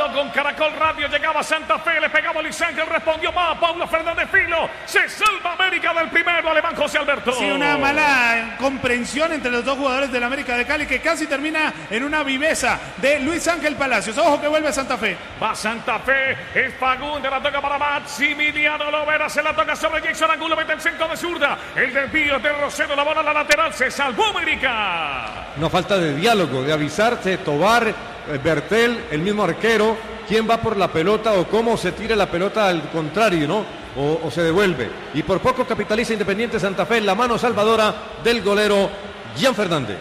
habló con Caracol Radio, llegaba Santa Fe, le pegaba Luis Ángel, respondió más Paulo Fernández Filo, se salva América del primero, alemán José Alberto. Sí, una mala comprensión entre los dos jugadores del América de Cali que casi termina en una viveza de Luis Ángel Palacios. Ojo que vuelve Santa Fe. Va Santa Fe, es Fagundes, la toca para Maximiliano Lovera, se la toca sobre Jason Angulo, mete el centro de zurda, el desvío de Rosero, la bola a la lateral, se salvó América. Una falta de diálogo, de avisarse, Tobar, Bertel, el mismo arquero, quién va por la pelota o cómo se tira la pelota al contrario, ¿no? O se devuelve. Y por poco capitaliza Independiente Santa Fe, la mano salvadora del golero Gian Fernández.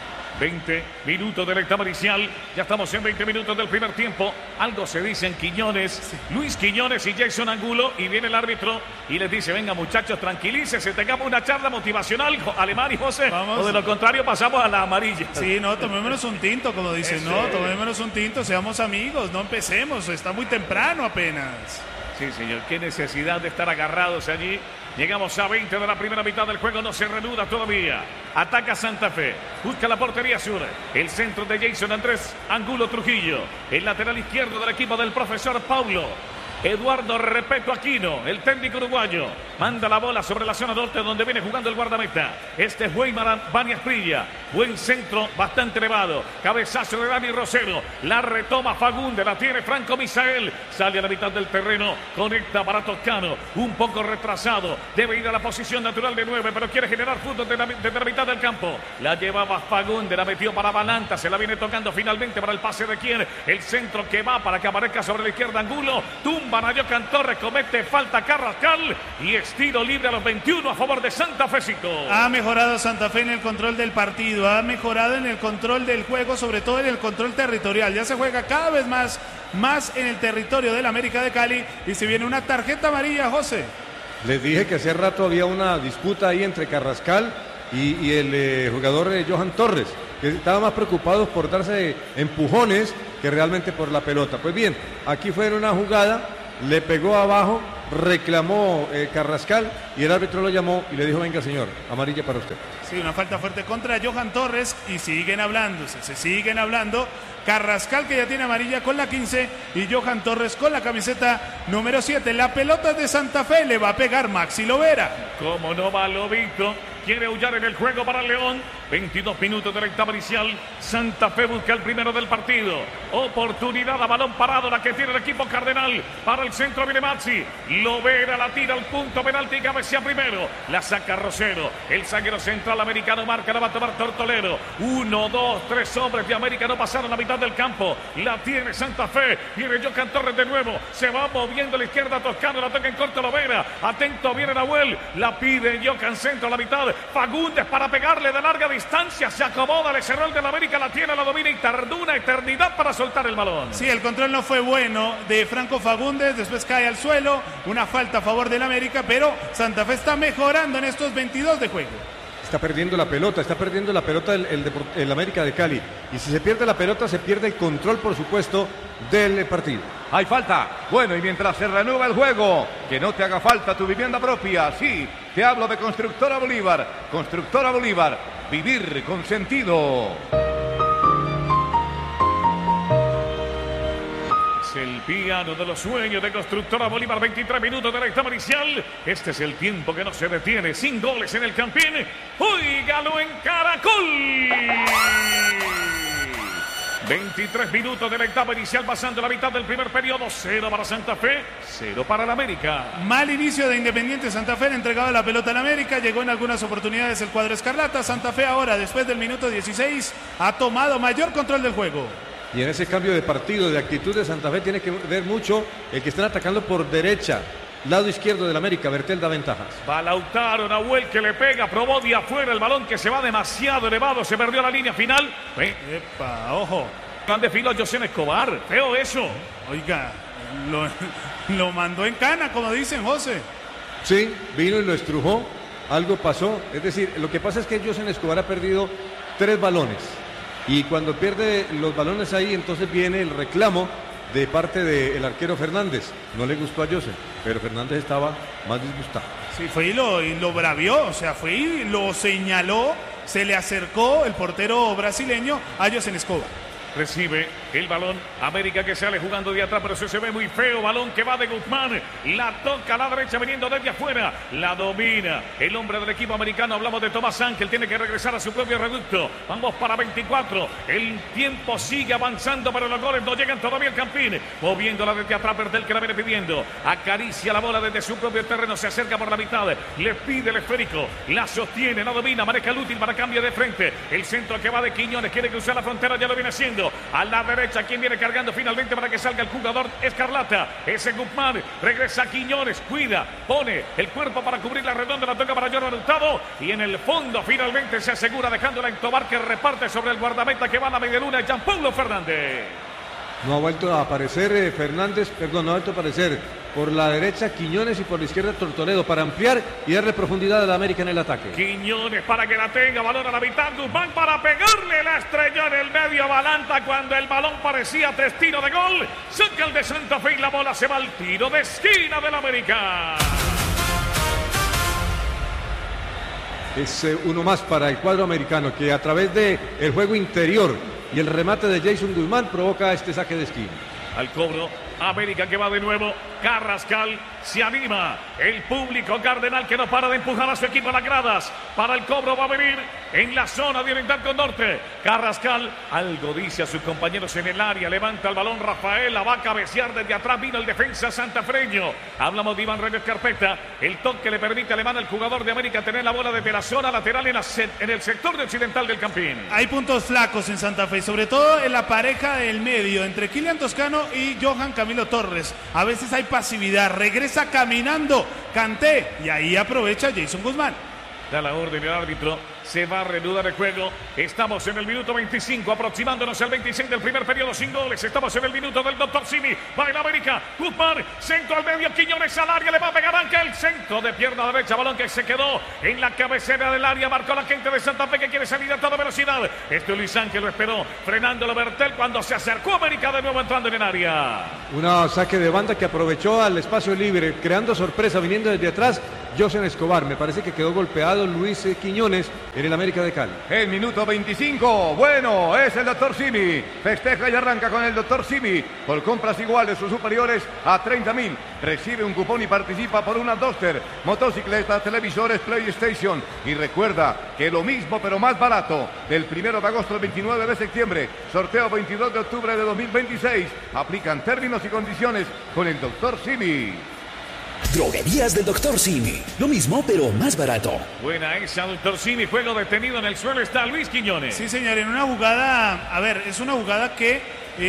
20 minutos de la etapa inicial. Ya estamos en 20 minutos del primer tiempo. Algo se dice en Quiñones, Luis Quiñones y Jason Angulo. Y viene el árbitro y les dice: venga muchachos, tranquilícense, tengamos una charla motivacional, Alemán y José. Vamos. O de lo contrario pasamos a la amarilla. Sí, no, tomémonos un tinto, como dicen. No, tomémonos un tinto, seamos amigos, no empecemos, está muy temprano apenas. Sí, señor, qué necesidad de estar agarrados allí. Llegamos a 20 de la primera mitad del juego, no se reanuda todavía. Ataca Santa Fe, busca la portería sur. El centro de Jason Andrés Angulo Trujillo. El lateral izquierdo del equipo del profesor Paulo Eduardo Repeto Aquino, el técnico uruguayo, manda la bola sobre la zona norte donde viene jugando el guardameta. Este es Weimar Bani Asprilla. Buen centro, bastante elevado. Cabezazo de Dani Rosero. La retoma Fagundes, la tiene Franco Misael. Sale a la mitad del terreno, conecta para Toscano. Un poco retrasado, debe ir a la posición natural de 9, pero quiere generar fútbol desde la mitad del campo. La llevaba Fagundes, la metió para Balanta, se la viene tocando finalmente para el pase de quien. El centro que va para que aparezca sobre la izquierda Angulo. Tumba Nayocan Torres, comete falta Carrascal y estilo libre a los 21 a favor de Santa Fecito. Ha mejorado Santa Fe en el control del partido, ha mejorado en el control del juego, sobre todo en el control territorial. Ya se juega cada vez más en el territorio del América de Cali y se viene una tarjeta amarilla, José. Les dije que hace rato había una disputa ahí entre Carrascal y el jugador Johan Torres, que estaban más preocupados por darse empujones que realmente por la pelota. Pues bien, aquí fue en una jugada, le pegó abajo, reclamó Carrascal y el árbitro lo llamó y le dijo: venga señor, amarilla para usted. Sí, una falta fuerte contra Johan Torres y siguen hablándose, se siguen hablando. Carrascal, que ya tiene amarilla con la 15, y Johan Torres con la camiseta número 7. La pelota de Santa Fe, le va a pegar Maxi Lovera. ¿Cómo no va Lobito? Quiere huyar en el juego para León. 22 minutos de la etapa inicial. Santa Fe busca el primero del partido. Oportunidad a balón parado, la que tiene el equipo cardenal. Para el centro viene Maxi. Lovera la tira al punto penalti y cabecea primero. La saca Rosero. El zaguero central americano marca, la va a tomar Tortolero. 1, 2, 3 hombres de América no pasaron la mitad del campo. La tiene Santa Fe. Viene Johan Torres de nuevo. Se va moviendo a la izquierda Toscano. La toca en corto Lovera. Atento viene Nahuel. La pide Johan centro a la mitad. Fagundes para pegarle de larga distancia. Se acomoda, le cerró el de la América. La tiene, la domina y tardó una eternidad para soltar el balón. Sí, el control no fue bueno de Franco Fagundes. Después cae al suelo. Una falta a favor del América. Pero Santa Fe está mejorando en estos 22 de juego. Está perdiendo la pelota el América de Cali. Y si se pierde la pelota, se pierde el control, por supuesto, del partido. Hay falta. Bueno, y mientras se reanuda el juego, que no te haga falta tu vivienda propia. Sí, te hablo de Constructora Bolívar. Constructora Bolívar, vivir con sentido. El piano de los sueños de Constructora Bolívar. 23 minutos de la etapa inicial. Este es el tiempo que no se detiene. Sin goles en el Campín. ¡Óigalo en Caracol! 23 minutos de la etapa inicial, pasando la mitad del primer periodo. 0 para Santa Fe, 0 para el América. Mal inicio de Independiente Santa Fe, le entregaba la pelota al América. Llegó en algunas oportunidades el cuadro escarlata. Santa Fe ahora, después del minuto 16, ha tomado mayor control del juego. Y en ese cambio de partido, de actitud de Santa Fe, tiene que ver mucho el que están atacando por derecha. Lado izquierdo del América, Bertel da ventajas. Va Lautaro, Nahuel que le pega, probó de afuera el balón que se va demasiado elevado, se perdió la línea final. Epa, ojo. De filo a José Escobar, feo eso. Oiga, lo mandó en cana, como dicen, José. Sí, vino y lo estrujó, algo pasó. Es decir, lo que pasa es que José Escobar ha perdido 3 balones. Y cuando pierde los balones ahí, entonces viene el reclamo de parte del arquero Fernández. No le gustó a José, pero Fernández estaba más disgustado. Sí, fue y lo bravió, o sea, fue y lo señaló, se le acercó el portero brasileño a José Escobar. Recibe el balón. América que sale jugando de atrás, pero se ve muy feo. Balón que va de Guzmán. La toca a la derecha viniendo desde afuera. La domina el hombre del equipo americano. Hablamos de Tomás Ángel. Tiene que regresar a su propio reducto. Vamos para 24. El tiempo sigue avanzando, pero los goles no llegan todavía al Campín. Moviéndola desde atrás, Bertel que la viene pidiendo. Acaricia la bola desde su propio terreno. Se acerca por la mitad. Le pide el esférico. La sostiene, la domina. Maneja el útil para cambio de frente. El centro que va de Quiñones. Quiere cruzar la frontera. Ya lo viene haciendo. A la derecha, quien viene cargando finalmente para que salga el jugador escarlata. Ese Guzmán. Regresa Quiñones. Cuida. Pone el cuerpo para cubrir la redonda. La toca para Jordan Hurtado. Y en el fondo finalmente se asegura dejándola en Tobar, que reparte sobre el guardameta que va a la medialuna. Jean Paulo Fernández. No ha vuelto a aparecer Fernández, perdón, no ha vuelto a aparecer por la derecha Quiñones y por la izquierda Tortoledo para ampliar y darle profundidad a la América en el ataque. Quiñones para que la tenga, balón a la mitad, Guzmán para pegarle, la estrelló en el medio Balanta cuando el balón parecía tiro de gol. Saca el de Santa Fe y la bola se va al tiro de esquina del América. Es uno más para el cuadro americano que a través de el juego interior y el remate de Jason Guzmán provoca este saque de esquina. Al cobro, América que va de nuevo. Carrascal se anima. El público cardenal que no para de empujar a su equipo a las gradas. Para el cobro va a venir en la zona de oriental con norte. Carrascal algo dice a sus compañeros en el área. Levanta el balón Rafael. La va a cabecear desde atrás. Vino el defensa santafreño. Hablamos de Iván Reyes Carpeta. El toque le permite a Alemán, al jugador de América, tener la bola desde la zona lateral en el sector de occidental del Campín. Hay puntos flacos en Santa Fe, sobre todo en la pareja del medio entre Kylian Toscano y Johan Camilo Torres. A veces hay pasividad, regresa caminando Kanté y ahí aprovecha Jason Guzmán. Da la orden el árbitro, se va a reanudar el juego. Estamos en el minuto 25, aproximándonos al 26 del primer periodo sin goles. Estamos en el minuto del Dr. Simi. Va en América, Guzmán, centro al medio, Quiñones al área, le va a pegar Ángel. Centro de pierna derecha, balón que se quedó en la cabecera del área. Marcó la gente de Santa Fe que quiere salir a toda velocidad. Luis Ángel lo esperó, frenándolo Bertel cuando se acercó América de nuevo entrando en el área. Un saque de banda que aprovechó al espacio libre, creando sorpresa, viniendo desde atrás. Josen Escobar, me parece que quedó golpeado Luis Quiñones en el América de Cali. El minuto 25, bueno, es el Dr. Simi. Festeja y arranca con el Dr. Simi. Por compras iguales o superiores a 30.000. Recibe un cupón y participa por una Duster, motocicletas, televisores, PlayStation. Y recuerda que lo mismo pero más barato. Del 1 de agosto al 29 de septiembre. Sorteo 22 de octubre de 2026. Aplican términos y condiciones con el Dr. Simi. Droguerías del Dr. Simi. Lo mismo, pero más barato. Buena esa, Dr. Simi. Juego detenido en el suelo. Está Luis Quiñones. Sí, señor. En una jugada, a ver, es una jugada que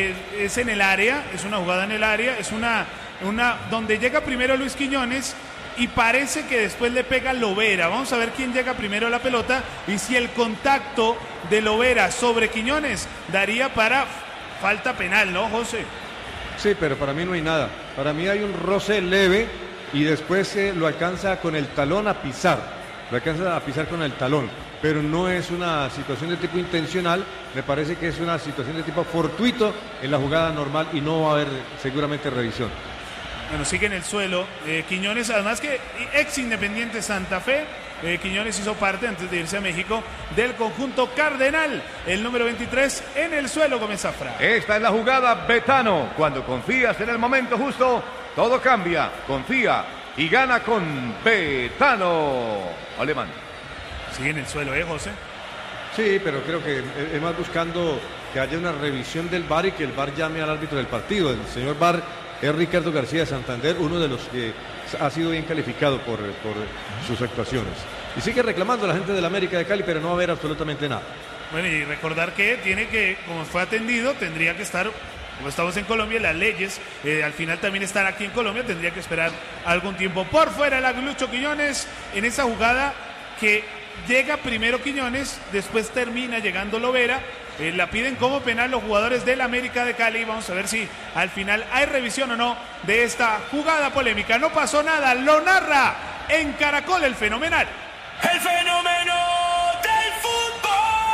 es en el área. Es una jugada en el área. Es una donde llega primero Luis Quiñones y parece que después le pega Lovera. Vamos a ver quién llega primero a la pelota y si el contacto de Lovera sobre Quiñones daría para falta penal, ¿no, José? Sí, pero para mí no hay nada. Para mí hay un roce leve y después lo alcanza con el talón a pisar. Lo alcanza a pisar con el talón. Pero no es una situación de tipo intencional. Me parece que es una situación de tipo fortuito en la jugada normal y no va a haber seguramente revisión. Bueno, sigue en el suelo. Quiñones, además que ex Independiente Santa Fe. Quiñones hizo parte, antes de irse a México, del conjunto cardenal. El número 23 en el suelo, Gómez Zafra. Esta es la jugada Betano. Cuando confías en el momento justo, todo cambia. Confía y gana con Betano. Alemán. Sigue en el suelo, José. Sí, pero creo que es más buscando que haya una revisión del VAR y que el VAR llame al árbitro del partido. El señor VAR es Ricardo García de Santander, uno de los que ha sido bien calificado por sus actuaciones. Y sigue reclamando a la gente de la América de Cali, pero no va a haber absolutamente nada. Bueno, y recordar que tiene que, como fue atendido, tendría que estar, como estamos en Colombia, las leyes, al final también estar aquí en Colombia, tendría que esperar algún tiempo. Por fuera el Aguilucho Quiñones, en esa jugada que llega primero Quiñones, después termina llegando Lovera. La piden como penal los jugadores del América de Cali. Vamos a ver si al final hay revisión o no de esta jugada polémica. No pasó nada, lo narra en Caracol el Fenomenal. El fenómeno del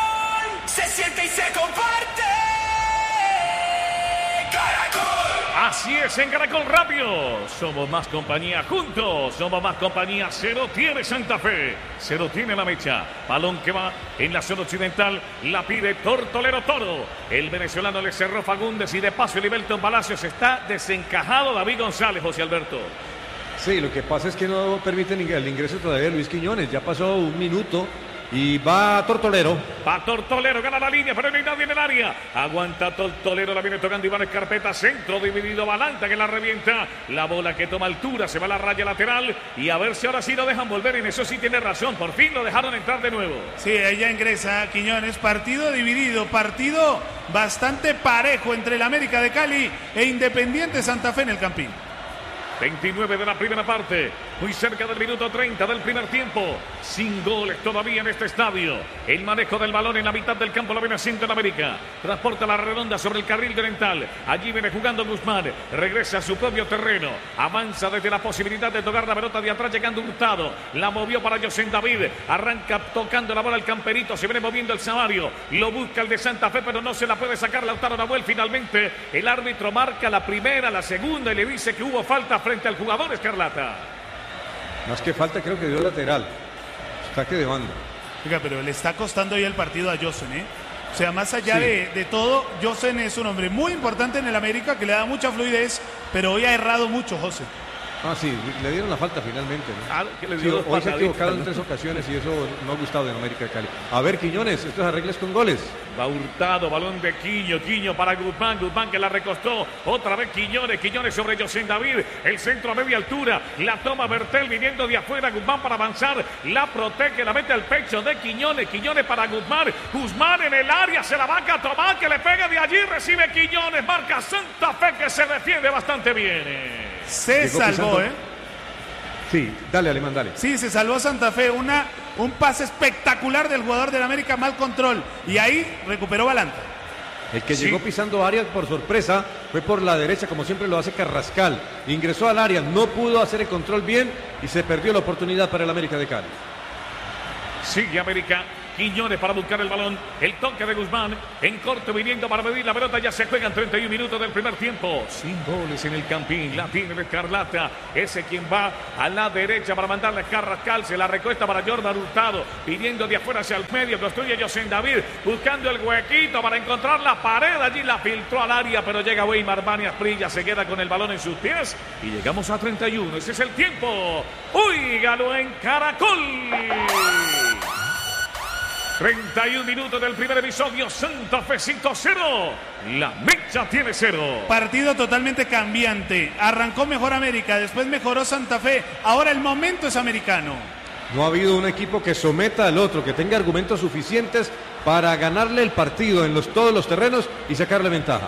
fútbol se siente y se comparte. Caracol. Así es, en Caracol Radio. Somos más compañía juntos. Somos más compañía. Cero tiene Santa Fe. Cero tiene la mecha. Balón que va en la zona occidental. La pide Tortolero Toro. El venezolano le cerró Fagundes y de paso Elivelton Palacios. Está desencajado David González, José Alberto. Sí, lo que pasa es que no permiten el ingreso todavía de Luis Quiñones. Ya pasó un minuto y va Tortolero. Va Tortolero, gana la línea, pero no hay nadie en el área. Aguanta Tortolero, la viene tocando Iván Escarpeta. Centro dividido, Balanta que la revienta. La bola que toma altura, se va a la raya lateral. Y a ver si ahora sí lo dejan volver. En eso sí tiene razón. Por fin lo dejaron entrar de nuevo. Sí, ella ingresa Quiñones. Partido dividido, partido bastante parejo entre el América de Cali e Independiente Santa Fe en el Campín. 29 de la primera parte, muy cerca del minuto 30 del primer tiempo, sin goles todavía en este estadio. El manejo del balón en la mitad del campo lo viene haciendo en América. Transporta la redonda sobre el carril oriental. Allí viene jugando Guzmán, regresa a su propio terreno, avanza desde la posibilidad de tocar la pelota de atrás, llegando Hurtado. La movió para José David, arranca tocando la bola al Camperito, se viene moviendo el Samario, lo busca el de Santa Fe, pero no se la puede sacar Lautaro Nahuel. Finalmente el árbitro marca la primera, la segunda y le dice que hubo falta frente al jugador Escarlata. Más que falta, creo que dio lateral. Saque de banda. Oiga, pero le está costando ahí el partido a Josen, ¿eh? O sea, más allá Sí. de todo, Josen es un hombre muy importante en el América, que le da mucha fluidez, pero hoy ha errado mucho, José. Ah, sí, le dieron la falta finalmente, ¿no? Ah, que le Sí, dio dos hoy se ha pataditas, equivocado en ¿no? 3 ocasiones y eso no ha gustado en América de Cali. A ver, Quiñones, estos arregles con goles. Va Hurtado, balón de Quiño para Guzmán que la recostó, otra vez Quiñones sobre José David, el centro a media altura, la toma Bertel viniendo de afuera, Guzmán para avanzar, la protege, la mete al pecho de Quiñones para Guzmán en el área, se la va a tomar, que le pega de allí, recibe Quiñones, marca Santa Fe que se defiende bastante bien. Se Llegó salvó, pisando. ¿eh? Sí, dale, Alemán, dale. Sí, se salvó Santa Fe. Un pase espectacular del jugador del América, mal control. Y ahí recuperó Balanta. El que Sí. llegó pisando área por sorpresa fue por la derecha, como siempre lo hace Carrascal. Ingresó al área, no pudo hacer el control bien y se perdió la oportunidad para el América de Cali. Sigue América. Quiñones para buscar el balón, el toque de Guzmán, en corto viniendo para medir la pelota, ya se juegan 31 minutos del primer tiempo, sin goles en el Campín, la tiene el Escarlata, ese quien va a la derecha para mandarle a Carrascal, se la recuesta para Jordan Hurtado, pidiendo de afuera hacia el medio, construye José David, buscando el huequito para encontrar la pared, allí la filtró al área, pero llega Weimar Banias Prilla, se queda con el balón en sus pies, y llegamos a 31, ese es el tiempo, óigalo en Caracol. 31 minutos del primer episodio, Santa Fecito 0, la mecha tiene 0. Partido totalmente cambiante. Arrancó mejor América, después mejoró Santa Fe. Ahora el momento es americano. No ha habido un equipo que someta al otro, que tenga argumentos suficientes para ganarle el partido en todos los terrenos y sacarle ventaja.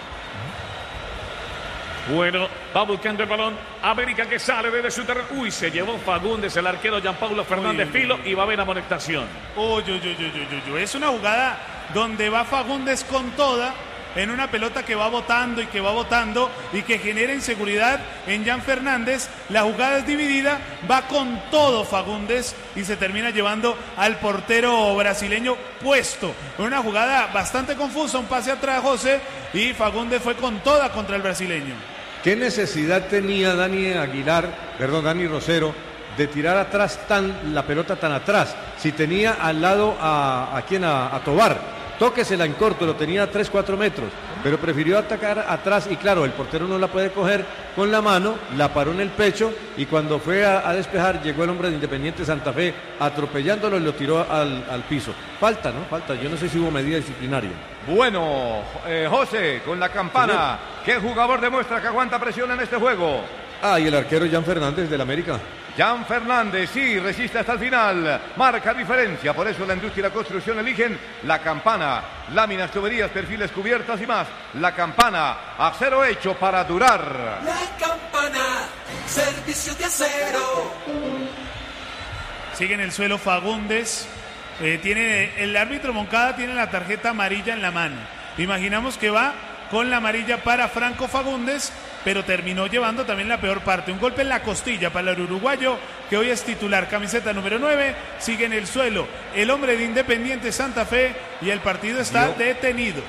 Bueno, va buscando el balón, América que sale desde su terreno. Uy, se llevó Fagundes, el arquero Gianpaulo Fernández Filo, y va a haber amonestación. Es una jugada donde va Fagundes con toda, en una pelota que va botando y que genera inseguridad en Jan Fernández. La jugada es dividida, va con todo Fagundes y se termina llevando al portero brasileño puesto. Una jugada bastante confusa, un pase atrás, José, y Fagundes fue con toda contra el brasileño. ¿Qué necesidad tenía Dani Rosero de tirar atrás la pelota tan atrás? Si tenía al lado a Tobar. Tóquesela en corto, lo tenía a 3-4 metros, pero prefirió atacar atrás y claro, el portero no la puede coger con la mano, la paró en el pecho y cuando fue a despejar llegó el hombre de Independiente Santa Fe atropellándolo y lo tiró al piso. Falta, ¿no? Falta, yo no sé si hubo medida disciplinaria. Bueno, José, con la campana, ¿qué jugador demuestra que aguanta presión en este juego? Ah, y el arquero Jan Fernández del América. Jan Fernández, sí, resiste hasta el final, marca diferencia, por eso la industria y la construcción eligen la campana, láminas, tuberías, perfiles, cubiertas y más. La campana, acero hecho para durar. La campana, servicio de acero. Sigue en el suelo Fagundes. El árbitro Moncada tiene la tarjeta amarilla en la mano. Imaginamos que va con la amarilla para Franco Fagundes, pero terminó llevando también la peor parte. Un golpe en la costilla para el uruguayo, que hoy es titular. Camiseta número 9, sigue en el suelo el hombre de Independiente Santa Fe y el partido está detenido.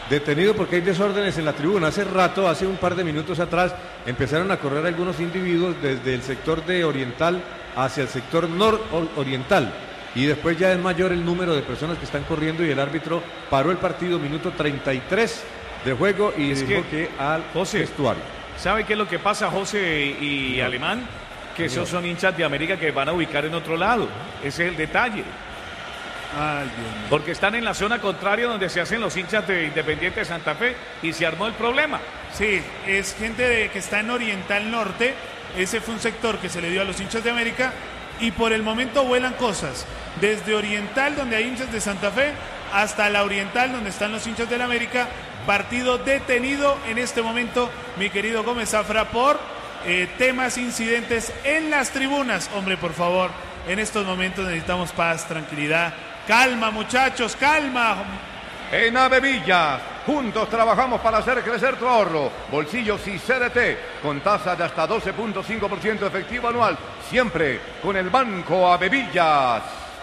detenido porque hay desórdenes en la tribuna. Hace rato, hace un par de minutos atrás, empezaron a correr algunos individuos desde el sector de oriental hacia el sector nororiental. Y después ya es mayor el número de personas que están corriendo y el árbitro paró el partido, minuto 33 de juego y dijo que al vestuario. ¿Sabe qué es lo que pasa, José y Alemán? Que esos son hinchas de América que van a ubicar en otro lado. Ese es el detalle. Ay, Dios mío. Porque están en la zona contraria donde se hacen los hinchas de Independiente de Santa Fe y se armó el problema. Sí, es gente que está en Oriental Norte. Ese fue un sector que se le dio a los hinchas de América y por el momento vuelan cosas. Desde Oriental, donde hay hinchas de Santa Fe, hasta la Oriental, donde están los hinchas del América. Partido detenido en este momento, mi querido Gómez Zafra, por temas, incidentes en las tribunas. Hombre, por favor, en estos momentos necesitamos paz, tranquilidad. Calma, muchachos, calma. En Avevillas, juntos trabajamos para hacer crecer tu ahorro. Bolsillos y CDT, con tasa de hasta 12.5% efectivo anual. Siempre con el Banco Avevillas.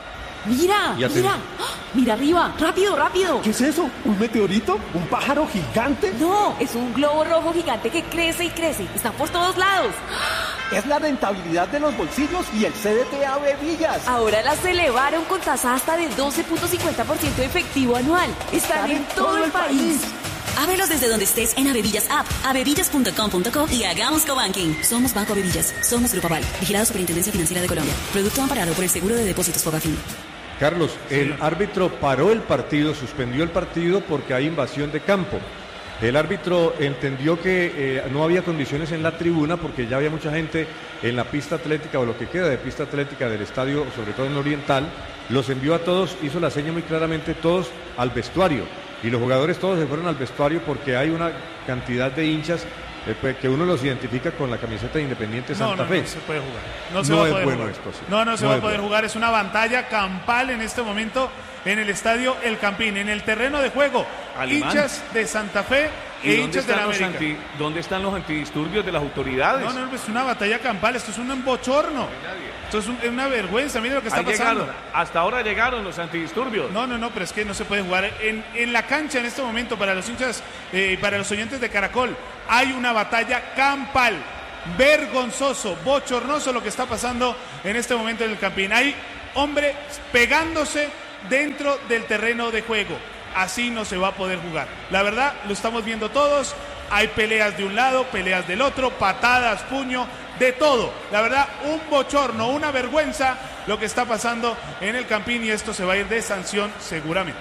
Mira, mira, mira arriba, rápido, rápido. ¿Qué es eso? ¿Un meteorito? ¿Un pájaro gigante? No, es un globo rojo gigante que crece y crece. Está por todos lados. Es la rentabilidad de los bolsillos y el CDT Avevillas. Ahora las elevaron con tasa hasta de 12.50% efectivo anual. Están en todo el país. Ábrelos desde donde estés en Avevillas App, avevillas.com.co y hagamos cobanking. Somos Banco Avevillas, somos Grupo Aval, vigilado Superintendencia Financiera de Colombia. Producto amparado por el Seguro de Depósitos Fogafín. Carlos, el árbitro paró el partido, suspendió el partido porque hay invasión de campo. El árbitro entendió que no había condiciones en la tribuna porque ya había mucha gente en la pista atlética o lo que queda de pista atlética del estadio, sobre todo en Oriental. Los envió a todos, hizo la seña muy claramente, todos al vestuario. Y los jugadores todos se fueron al vestuario porque hay una cantidad de hinchas que uno los identifica con la camiseta de Independiente Santa Fe. No se puede jugar. No se va a poder jugar. Esto, sí. No se va a poder jugar. Es una batalla campal en este momento en el estadio El Campín, en el terreno de juego. Alemán. Hinchas de Santa Fe e hinchas de la América. ¿Dónde están los antidisturbios de las autoridades? No, es una batalla campal. Esto es un bochorno. Esto es una vergüenza. Mira lo que está pasando. Hasta ahora llegaron los antidisturbios. No, pero es que no se puede jugar. En la cancha en este momento, para los hinchas y para los oyentes de Caracol, hay una batalla campal. Vergonzoso, bochornoso lo que está pasando en este momento en el Campín. Hay hombres pegándose dentro del terreno de juego. Así no se va a poder jugar. La verdad, lo estamos viendo todos. Hay peleas de un lado, peleas del otro, patadas, puño, de todo. La verdad, un bochorno, una vergüenza lo que está pasando en el Campín y esto se va a ir de sanción seguramente.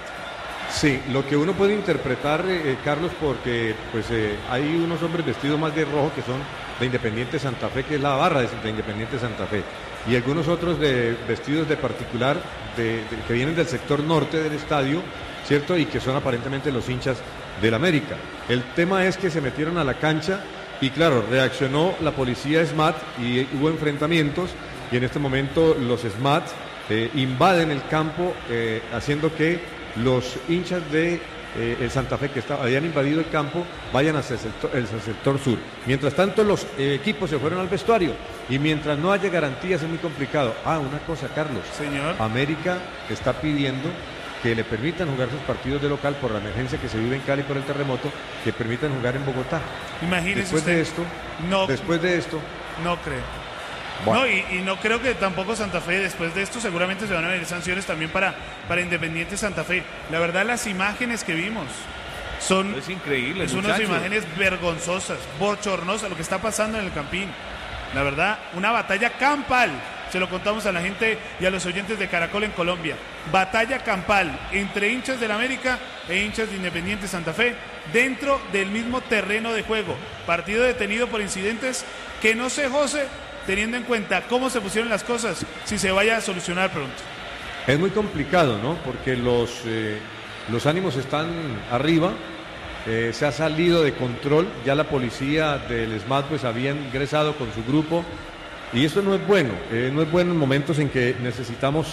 Sí, lo que uno puede interpretar, Carlos, porque pues hay unos hombres vestidos más de rojo que son de Independiente Santa Fe, que es la barra de Independiente Santa Fe, y algunos otros vestidos de particular que vienen del sector norte del estadio, ¿cierto? Y que son aparentemente los hinchas del América. El tema es que se metieron a la cancha y claro, reaccionó la policía SMAT y hubo enfrentamientos y en este momento los SMAT invaden el campo haciendo que los hinchas de el Santa Fe que habían invadido el campo vayan hacia el sector sur. Mientras tanto los equipos se fueron al vestuario y mientras no haya garantías es muy complicado. Una cosa, Carlos. Señor. América está pidiendo que le permitan jugar sus partidos de local por la emergencia que se vive en Cali por el terremoto, que permitan jugar en Bogotá. Imagínese después usted. Después de esto. No creo. Bueno. No, y no creo que tampoco Santa Fe, después de esto seguramente se van a venir sanciones también para Independiente Santa Fe. La verdad, las imágenes que vimos son... Es increíble, son unas imágenes vergonzosas, bochornosas, lo que está pasando en el Campín. La verdad, una batalla campal. Se lo contamos a la gente y a los oyentes de Caracol en Colombia. Batalla campal entre hinchas del América e hinchas de Independiente Santa Fe dentro del mismo terreno de juego. Partido detenido por incidentes que no sé, José, teniendo en cuenta cómo se pusieron las cosas, si se vaya a solucionar pronto. Es muy complicado, ¿no? Porque los ánimos están arriba, se ha salido de control, ya la policía del SMAT pues había ingresado con su grupo y eso no es bueno en momentos en que necesitamos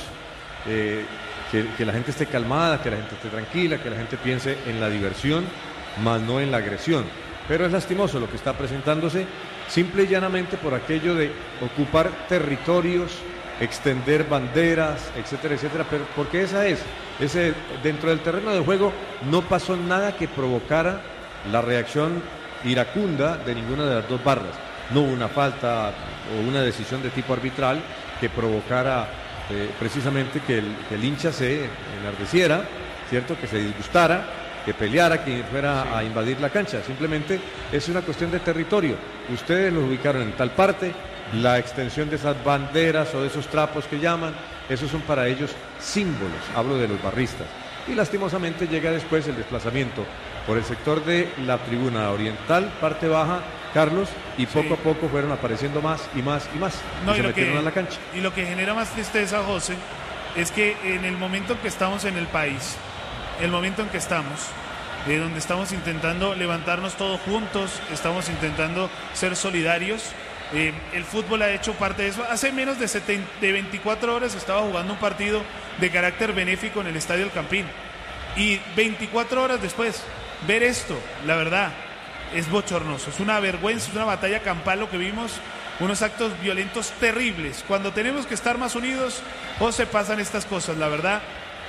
que la gente esté calmada, que la gente esté tranquila, que la gente piense en la diversión, más no en la agresión. Pero es lastimoso lo que está presentándose, simple y llanamente por aquello de ocupar territorios extender banderas, etcétera, etcétera, pero porque dentro del terreno de juego no pasó nada que provocara la reacción iracunda de ninguna de las dos barras. No hubo una falta o una decisión de tipo arbitral que provocara precisamente que el hincha se enardeciera, ¿cierto? Que se disgustara, que peleara, que fuera a invadir la cancha. Simplemente es una cuestión de territorio. Ustedes los ubicaron en tal parte, la extensión de esas banderas o de esos trapos que llaman, esos son para ellos símbolos, hablo de los barristas. Y lastimosamente llega después el desplazamiento por el sector de la tribuna oriental, parte baja, Carlos, y poco a poco fueron apareciendo más y más y más, y se metieron a la cancha. Y lo que genera más tristeza, José, es que en el momento en que estamos en el país, el momento en que estamos, donde estamos intentando levantarnos todos juntos, estamos intentando ser solidarios, el fútbol ha hecho parte de eso. Hace menos de 24 horas estaba jugando un partido de carácter benéfico en el Estadio El Campín, y 24 horas después, ver esto, la verdad, es bochornoso, es una vergüenza, es una batalla campal lo que vimos, unos actos violentos terribles. Cuando tenemos que estar más unidos, o se pasan estas cosas, la verdad,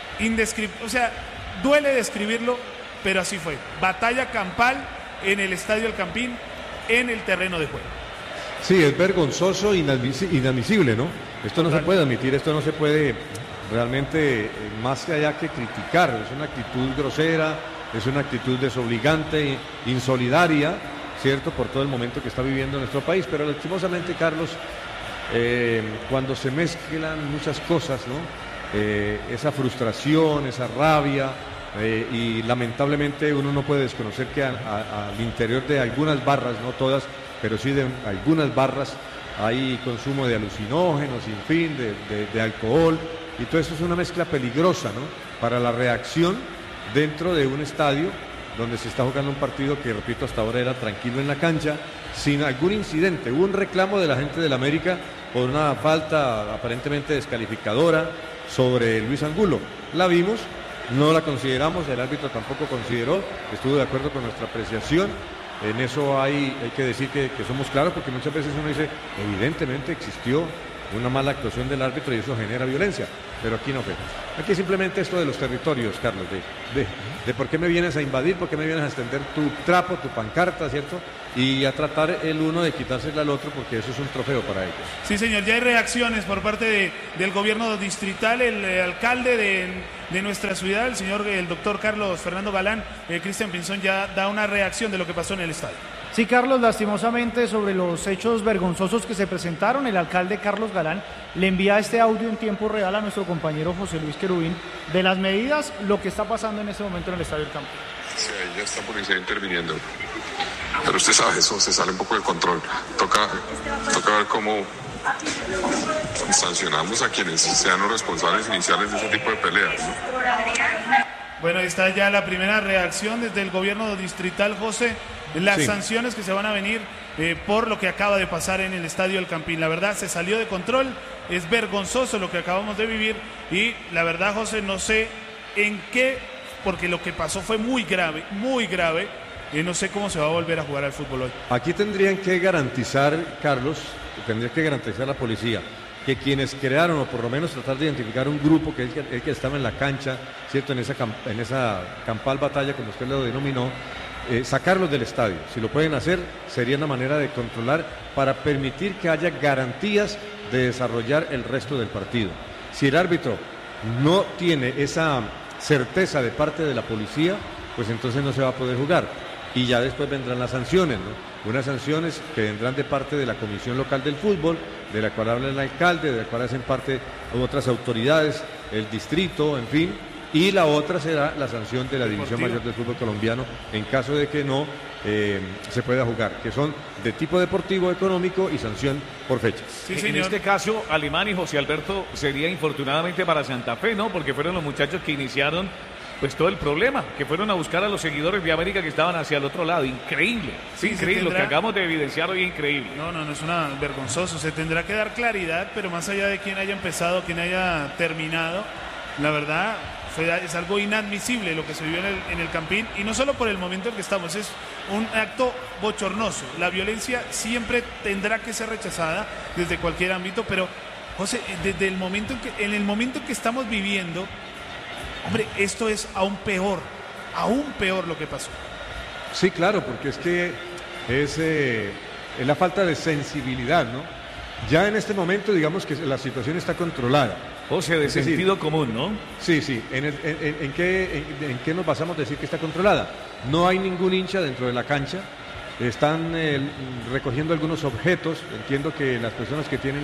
o sea, duele describirlo, pero así fue. Batalla campal en el Estadio El Campín, en el terreno de juego. Sí, es vergonzoso, inadmisible, ¿no? Esto no se puede admitir, esto no se puede realmente, más que allá que criticar, es una actitud grosera, es una actitud desobligante, insolidaria, ¿cierto?, por todo el momento que está viviendo nuestro país. Pero lastimosamente, Carlos, cuando se mezclan muchas cosas, ¿no? Esa frustración, esa rabia, y lamentablemente uno no puede desconocer que al interior de algunas barras, no todas, pero sí de algunas barras, hay consumo de alucinógenos, en fin, de alcohol, y todo eso es una mezcla peligrosa, ¿no?, para la reacción dentro de un estadio donde se está jugando un partido que, repito, hasta ahora era tranquilo en la cancha, sin algún incidente. Hubo un reclamo de la gente del América por una falta aparentemente descalificadora sobre Luis Angulo. La vimos, no la consideramos, el árbitro tampoco consideró, estuvo de acuerdo con nuestra apreciación. En eso hay que decir que somos claros, porque muchas veces uno dice, evidentemente existió una mala actuación del árbitro y eso genera violencia, pero aquí no fue. Aquí simplemente esto de los territorios, Carlos, de por qué me vienes a invadir, por qué me vienes a extender tu trapo, tu pancarta, ¿cierto? Y a tratar el uno de quitársela al otro, porque eso es un trofeo para ellos. Sí, señor, ya hay reacciones por parte del gobierno distrital. El alcalde de nuestra ciudad, el doctor Carlos Fernando Galán, Cristian Pinzón, ya da una reacción de lo que pasó en el estadio. Sí, Carlos, lastimosamente sobre los hechos vergonzosos que se presentaron, el alcalde Carlos Galán le envía este audio en tiempo real a nuestro compañero José Luis Querubín de las medidas, lo que está pasando en este momento en el Estadio del Campín. Sí, ahí ya está policía interviniendo. Pero usted sabe, eso se sale un poco de control. Toca ver cómo sancionamos a quienes sean los responsables iniciales de ese tipo de peleas, ¿no? Bueno, ahí está ya la primera reacción desde el gobierno distrital, José, las sanciones que se van a venir por lo que acaba de pasar en el Estadio El Campín. La verdad, se salió de control, es vergonzoso lo que acabamos de vivir, y la verdad, José, no sé en qué, porque lo que pasó fue muy grave, y no sé cómo se va a volver a jugar al fútbol hoy. Aquí tendrían que garantizar, Carlos, tendría que garantizar la policía, que quienes crearon, o por lo menos tratar de identificar un grupo que es el que estaba en la cancha, ¿cierto?, en esa campal batalla, como usted lo denominó, sacarlos del estadio. Si lo pueden hacer, sería una manera de controlar para permitir que haya garantías de desarrollar el resto del partido. Si el árbitro no tiene esa certeza de parte de la policía, pues entonces no se va a poder jugar. Y ya después vendrán las sanciones, ¿no? Unas sanciones que vendrán de parte de la Comisión Local del Fútbol, de la cual habla el alcalde, de la cual hacen parte otras autoridades, el distrito, en fin. Y la otra será la sanción de la División Mayor del Fútbol Colombiano en caso de que no se pueda jugar, que son de tipo deportivo, económico y sanción por fechas. Sí, en este caso, Alemán y José Alberto, sería infortunadamente para Santa Fe, ¿no? Porque fueron los muchachos que iniciaron pues todo el problema, que fueron a buscar a los seguidores de América que estaban hacia el otro lado. Increíble, increíble, lo que acabamos de evidenciar hoy es increíble. No, es una vergonzoso, se tendrá que dar claridad, pero más allá de quién haya empezado, quién haya terminado, la verdad es algo inadmisible lo que se vivió en el Campín, y no solo por el momento en que estamos, es un acto bochornoso. La violencia siempre tendrá que ser rechazada desde cualquier ámbito, pero José, desde el momento en el momento que estamos viviendo, hombre, esto es aún peor lo que pasó. Sí, claro, porque es que es la falta de sensibilidad, ¿no? Ya en este momento, digamos que la situación está controlada. O sea, de sentido común, ¿no? Sí. ¿En qué nos basamos a decir que está controlada? No hay ningún hincha dentro de la cancha. Están recogiendo algunos objetos. Entiendo que las personas que tienen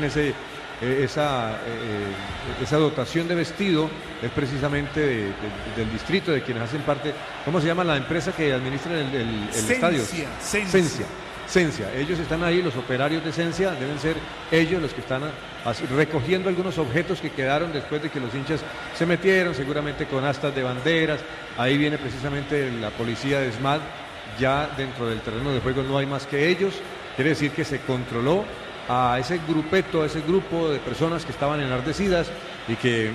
esa dotación de vestido es precisamente del distrito, de quienes hacen parte. ¿Cómo se llama la empresa que administra el estadio? Cencia. Ellos están ahí, los operarios de Cencia, deben ser ellos los que están recogiendo algunos objetos que quedaron después de que los hinchas se metieron, seguramente con astas de banderas. Ahí viene precisamente la policía de SMAD. Ya dentro del terreno de juego no hay más que ellos. Quiere decir que se controló a ese grupo de personas que estaban enardecidas y que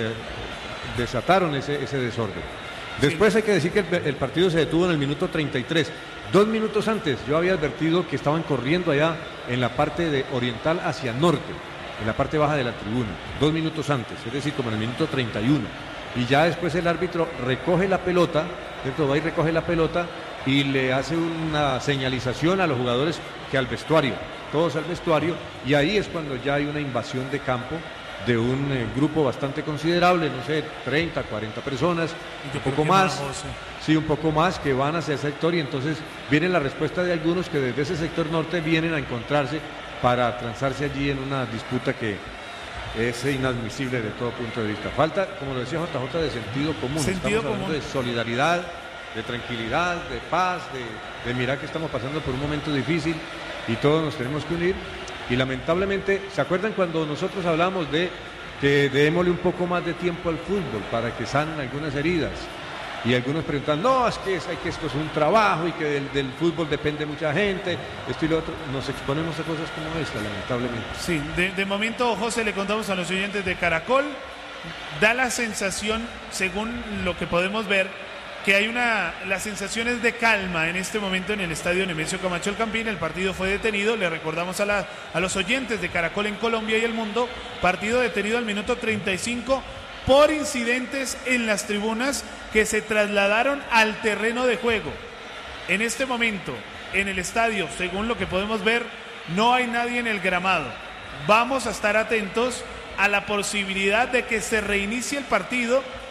desataron ese desorden. Después hay que decir que el partido se detuvo en el minuto 33. 2 minutos antes yo había advertido que estaban corriendo allá en la parte oriental hacia norte, en la parte baja de la tribuna. 2 minutos antes, es decir, como en el minuto 31. Y ya después el árbitro recoge la pelota, va y recoge la pelota y le hace una señalización a los jugadores que al vestuario, todos al vestuario, y ahí es cuando ya hay una invasión de campo de un grupo bastante considerable, no sé, 30, 40 personas, un poco más, un poco más, que van hacia el sector, y entonces viene la respuesta de algunos que desde ese sector norte vienen a encontrarse para transarse allí en una disputa que es inadmisible de todo punto de vista. Falta, como lo decía JJ, de sentido común. Estamos hablando de solidaridad, de tranquilidad, de paz, de mirar que estamos pasando por un momento difícil y todos nos tenemos que unir. Y lamentablemente, ¿se acuerdan cuando nosotros hablamos de que démosle un poco más de tiempo al fútbol para que sanen algunas heridas? Y algunos preguntan, no, es que esto es un trabajo y que del fútbol depende mucha gente, esto y lo otro. Nos exponemos a cosas como esta, lamentablemente. Sí, de momento, José, le contamos a los oyentes de Caracol, da la sensación, según lo que podemos ver, que hay las sensaciones de calma en este momento en el estadio Nemesio Camacho El Campín. El partido fue detenido, le recordamos a los oyentes de Caracol en Colombia y el mundo, partido detenido al minuto 35 por incidentes en las tribunas que se trasladaron al terreno de juego. En este momento, en el estadio, según lo que podemos ver, no hay nadie en el gramado. Vamos a estar atentos a la posibilidad de que se reinicie el partido